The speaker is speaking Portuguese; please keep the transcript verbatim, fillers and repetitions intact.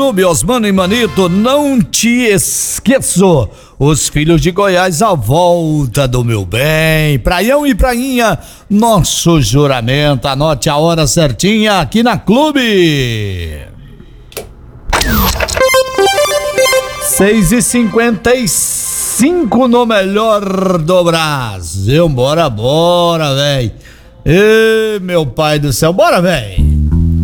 Clube Osmano e Manito, não te esqueço. Os filhos de Goiás à volta do meu bem. Praião e Prainha, nosso juramento. Anote a hora certinha aqui na Clube. seis e cinquenta e cinco no melhor do Brasil. Bora, bora, véi. Ê, meu pai do céu, bora, véi.